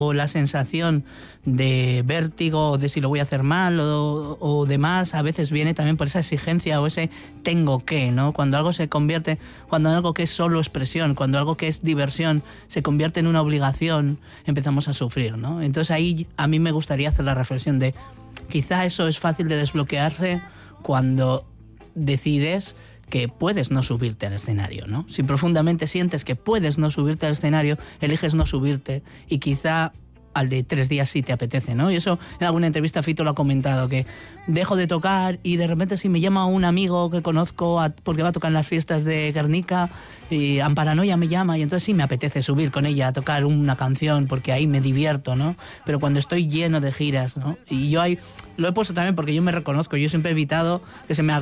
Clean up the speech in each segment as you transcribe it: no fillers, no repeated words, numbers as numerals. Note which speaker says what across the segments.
Speaker 1: o la sensación de vértigo, de si lo voy a hacer mal o demás, a veces viene también por esa exigencia o ese tengo que, ¿no? Cuando algo se convierte, cuando algo que es solo expresión, cuando algo que es diversión se convierte en una obligación, empezamos a sufrir, ¿no? Entonces ahí a mí me gustaría hacer la reflexión de quizá eso es fácil de desbloquearse cuando decides que puedes no subirte al escenario, ¿no? Si profundamente sientes que puedes no subirte al escenario, eliges no subirte y quizá al de 3 días sí te apetece, ¿no? Y eso en alguna entrevista Fito lo ha comentado, que dejo de tocar y de repente si me llama un amigo que conozco porque va a tocar en las fiestas de Guernica y Amparanoia me llama y entonces sí me apetece subir con ella a tocar una canción porque ahí me divierto, ¿no? Pero cuando estoy lleno de giras, ¿no? Y yo ahí lo he puesto también porque yo me reconozco, yo siempre he evitado que se me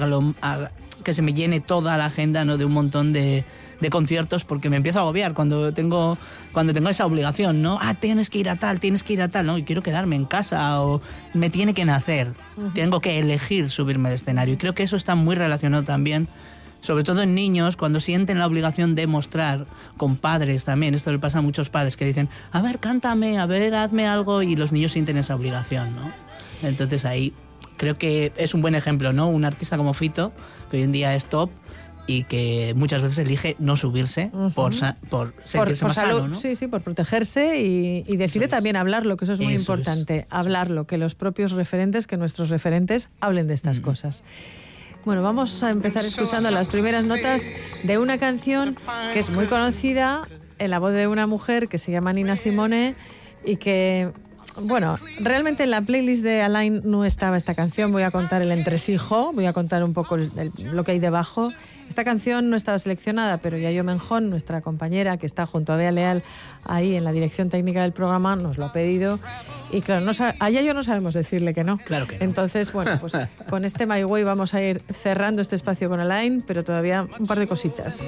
Speaker 1: que se me llene toda la agenda, ¿no? De un montón de conciertos porque me empiezo a agobiar cuando tengo esa obligación, ¿no? Tienes que ir a tal, ¿no? Y quiero quedarme en casa o me tiene que nacer. Tengo que elegir subirme al escenario. Y creo que eso está muy relacionado también, sobre todo en niños, cuando sienten la obligación de mostrar, con padres también. Esto le pasa a muchos padres que dicen, a ver, cántame, a ver, hazme algo, y los niños sienten esa obligación, ¿no? Entonces ahí creo que es un buen ejemplo, ¿no? Un artista como Fito, que hoy en día es top, y que muchas veces elige no subirse por sentirse más sano, ¿no?
Speaker 2: Sí, por protegerse y decide también hablarlo, que eso es muy importante. Hablarlo, que los propios referentes, que nuestros referentes hablen de estas cosas. Bueno, vamos a empezar escuchando las primeras notas de una canción que es muy conocida en la voz de una mujer que se llama Nina Simone y que... Bueno, realmente en la playlist de Alain no estaba esta canción, voy a contar el entresijo, voy a contar un poco lo que hay debajo. Esta canción no estaba seleccionada, pero Yayo Menjón, nuestra compañera que está junto a Bea Leal ahí en la dirección técnica del programa, nos lo ha pedido. Y claro, a Yayo no sabemos decirle que no.
Speaker 1: Claro que no.
Speaker 2: Entonces, bueno, pues con este My Way vamos a ir cerrando este espacio con Alain, pero todavía un par de cositas.